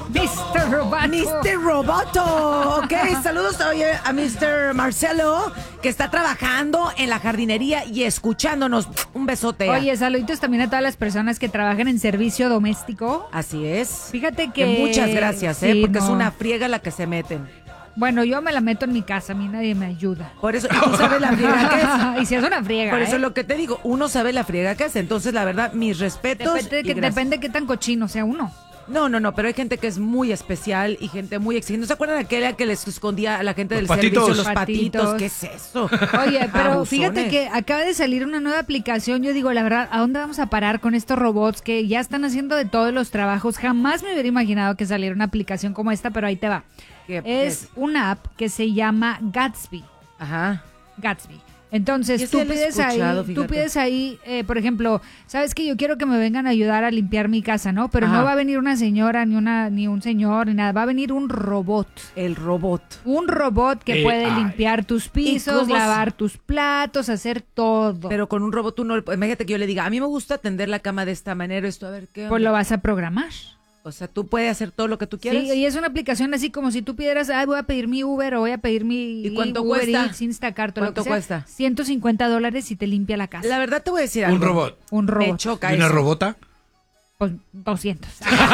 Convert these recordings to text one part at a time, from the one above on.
Mr. Roboto. Mr. Roboto. Ok, saludos oye, a Mr. Marcelo, que está trabajando en la jardinería y escuchándonos. Un besote. Oye, saluditos también a todas las personas que trabajan en servicio doméstico. Así es. Fíjate que... muchas gracias, sí, porque es no. una friega la que se meten. Bueno, yo me la meto en mi casa, a mí nadie me ayuda. Por eso, y tú sabes la friega que es. Y si es una friega, Por eso es lo que te digo, uno sabe la friega que es. Entonces, la verdad, mis respetos. Depende de qué tan cochino sea uno. No, pero hay gente que es muy especial y gente muy exigente. ¿No se acuerdan de aquella que les escondía a la gente del servicio los patitos? ¿Qué es eso? Oye, pero Abusones. fíjate que acaba de salir una nueva aplicación. Yo digo, la verdad, ¿a dónde vamos a parar con estos robots que ya están haciendo de todos los trabajos? Jamás me hubiera imaginado que saliera una aplicación como esta, pero ahí te va. Es una app que se llama Gatsby. Ajá. Gatsby. Entonces, Yo tú sí lo he escuchado, pides ahí, por ejemplo, sabes que yo quiero que me vengan a ayudar a limpiar mi casa, ¿no? Pero Ajá. no va a venir una señora, ni un señor, ni nada. Va a venir un robot. El robot. Un robot que puede limpiar tus pisos, cómo lavar tus platos, hacer todo. Pero con un robot tú no... Imagínate que yo le diga, a mí me gusta tender la cama de esta manera, esto, a ver, ¿qué onda? Pues lo vas a programar. O sea, tú puedes hacer todo lo que tú quieras. Sí, y es una aplicación así como si tú pidieras, voy a pedir mi Uber o voy a pedir mi ¿Y cuánto Uber cuesta? Eats, Instacart, o lo ¿Cuánto que sea. cuesta? $150 y te limpia la casa. La verdad te voy a decir algo. Un robot. Un robot. Me choca ¿Y una eso. robota? Pues 200.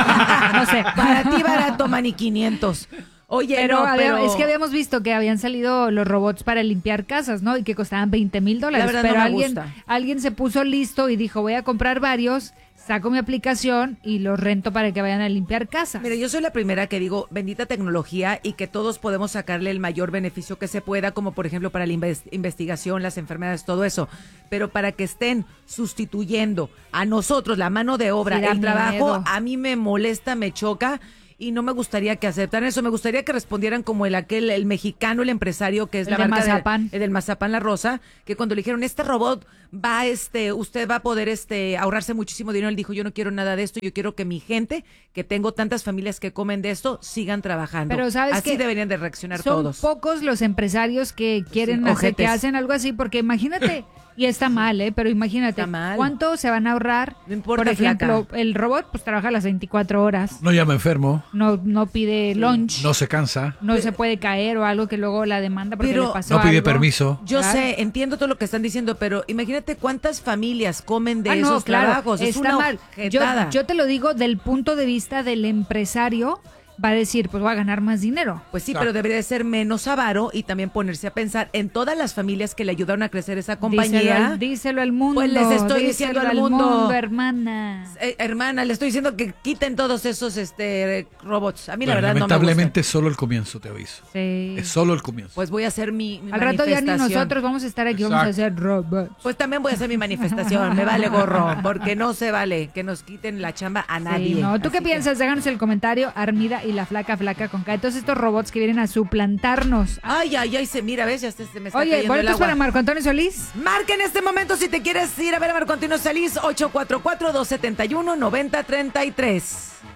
No sé. Para ti barato, mani 500. Oye, Pero, no, pero... es que habíamos visto que habían salido los robots para limpiar casas, ¿no? Y que costaban $20,000. La verdad pero no me gusta. alguien se puso listo y dijo, voy a comprar varios, saco mi aplicación y los rento para que vayan a limpiar casas. Mire, yo soy la primera que digo, bendita tecnología y que todos podemos sacarle el mayor beneficio que se pueda, como por ejemplo para la investigación, las enfermedades, todo eso. Pero para que estén sustituyendo a nosotros la mano de obra, Sí, da el trabajo, miedo. a mí me molesta, me choca. Y no me gustaría que aceptaran eso, me gustaría que respondieran como el mexicano, el empresario que es El la de marca Mazapán. el del Mazapán La Rosa, que cuando le dijeron, este robot va, usted va a poder ahorrarse muchísimo dinero, él dijo, yo no quiero nada de esto, yo quiero que mi gente, que tengo tantas familias que comen de esto, sigan trabajando. Pero sabes así que deberían de reaccionar son todos. pocos los empresarios que quieren Sí, hacer, que ojetes. hacen algo así, porque imagínate, y está mal, pero imagínate, Está mal. ¿cuánto se van a ahorrar? No importa, Por ejemplo, flaca. el robot pues trabaja las 24 horas, No llama enfermo, no pide lunch, no se cansa, no se puede caer o algo que luego la demanda porque Pero le pasó no pide algo. permiso. Yo Claro. sé, entiendo todo lo que están diciendo, pero imagínate cuántas familias comen de No, esos claro, trabajos. Es está una mal. ojetada. Yo te lo digo del punto de vista del empresario, va a decir, pues voy a ganar más dinero. Pues sí, Ah. pero debería de ser menos avaro y también ponerse a pensar en todas las familias que le ayudaron a crecer esa compañía. Díselo al mundo. Pues les estoy diciendo al mundo. hermana. Hermana, le estoy diciendo que quiten todos esos robots. A mí la Bueno, verdad no me lamentablemente gusta. es solo el comienzo, te aviso. Sí. Es solo el comienzo. Pues voy a hacer mi Al rato ya ni manifestación. nosotros vamos a estar aquí, vamos a hacer robots. Pues también voy a hacer mi manifestación. Me vale gorro, porque no se vale que nos quiten la chamba a nadie. Sí, no. ¿Tú qué Así que- piensas? Déjanos el comentario, Armida y la flaca con K. Todos estos robots que vienen a suplantarnos. Ay, mira, ves, se me está Oye, cayendo el ¿boletos agua. para Marco Antonio Solís? Marca en este momento si te quieres ir a ver a Marco Antonio Solís, 844-271-9033.